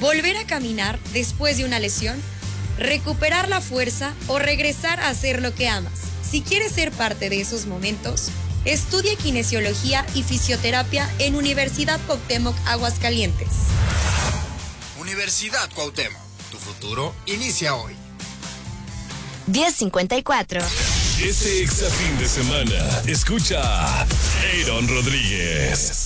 volver a caminar después de una lesión, recuperar la fuerza o regresar a hacer lo que amas. Si quieres ser parte de esos momentos, estudia kinesiología y fisioterapia en Universidad Cuauhtémoc Aguascalientes. Universidad Cuauhtémoc, tu futuro inicia hoy. 10:54. Este fin de semana, escucha a Aaron Rodríguez.